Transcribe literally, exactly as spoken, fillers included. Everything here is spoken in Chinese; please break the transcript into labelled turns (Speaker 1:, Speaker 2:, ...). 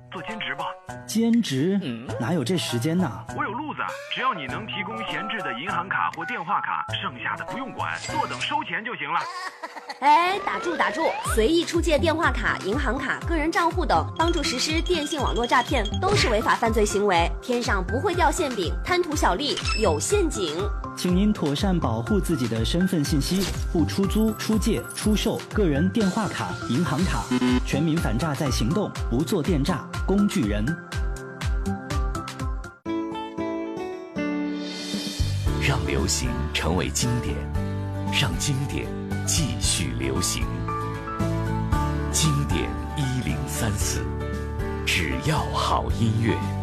Speaker 1: 做兼职吧。
Speaker 2: 兼职？嗯，哪有这时间呢？
Speaker 1: 我有路子，只要你能提供闲置的银行卡或电话卡，剩下的不用管，坐等收钱就行了。
Speaker 3: 哎，打住打住！随意出借电话卡、银行卡、个人账户等，帮助实施电信网络诈骗，都是违法犯罪行为。天上不会掉馅饼，贪图小利有陷阱。
Speaker 2: 请您妥善保护自己的身份信息，不出租、出借、出售个人电话卡、银行卡。全民反诈在行动，不做电诈工具人。
Speaker 4: 让流行成为经典，让经典继续流行。经典一零三四，只要好音乐。